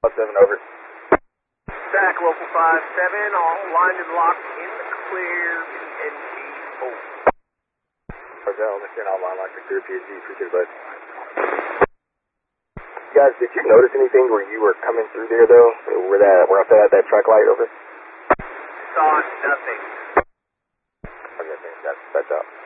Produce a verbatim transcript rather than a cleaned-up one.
seven over. Stack local five seven, all line and locked in the clear, P N G O. Hotel, Mister all line locked in clear, P N G, appreciate it, bud. Guys, did you notice anything where you were coming through there, though? Where that, where I had that track light over? Saw nothing. Okay, thanks, guys. That's out.